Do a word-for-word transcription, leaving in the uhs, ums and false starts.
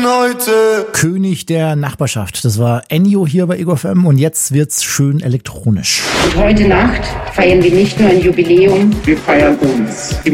heute. König der Nachbarschaft. Das war Ennio hier bei Ego F M und jetzt wird's schön elektronisch. Und heute Nacht feiern wir nicht nur ein Jubiläum, wir feiern uns.